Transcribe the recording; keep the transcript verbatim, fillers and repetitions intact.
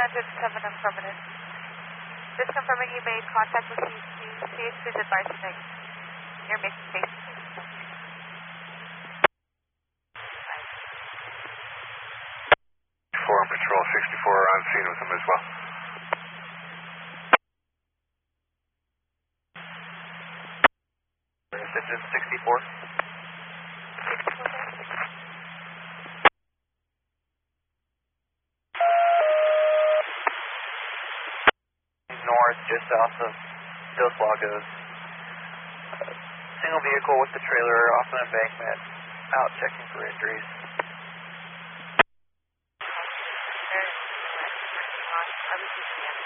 hundred seven affirmative. Just confirming you made contact with C H P. C H P is advising that you're making base. Four on patrol, sixty-four are on scene with them as well. Intersection sixty-four. North, just south of Dos Lagos. Uh, single vehicle with the trailer off an embankment, out checking for injuries.